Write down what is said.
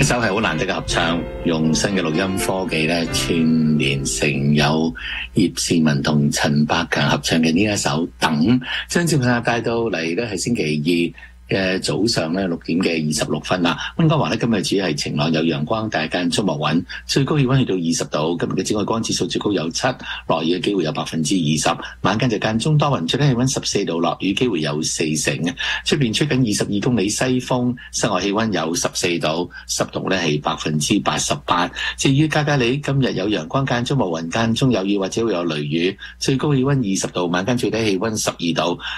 一首係好難得嘅合唱，用新嘅錄音科技咧串連成有葉倩文同陳百強合唱嘅呢一首《等》，將節目帶到嚟咧係星期二嘅早上咧6點嘅26分啦。溫哥華咧今日主要係晴朗有陽光，但係間中密雲，最高氣溫去到20度。今日嘅紫外光指數最高有7，落雨嘅機會有20%。晚間就間中多雲，最低氣溫14度，落雨機會有40%。出邊吹緊22公里西風，室外氣溫有14度，濕度咧係88%。至於加加利今日有陽光間中密雲，間中有雨或者會有雷雨，最高氣溫20度，晚間最低氣溫12度。